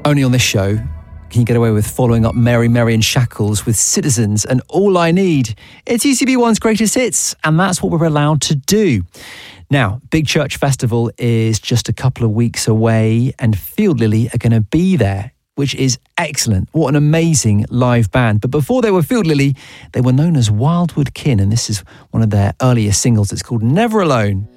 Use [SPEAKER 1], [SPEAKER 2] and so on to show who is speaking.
[SPEAKER 1] Only on this show can you get away with following up Mary in Shackles with Citizens and All I Need. It's UCB1's greatest hits, and that's what we're allowed to do. Now, Big Church Festival is just a couple of weeks away, and Field Lily are going to be there, which is excellent. What an amazing live band. But before they were Field Lily, they were known as Wildwood Kin, and this is one of their earlier singles. It's called Never Alone.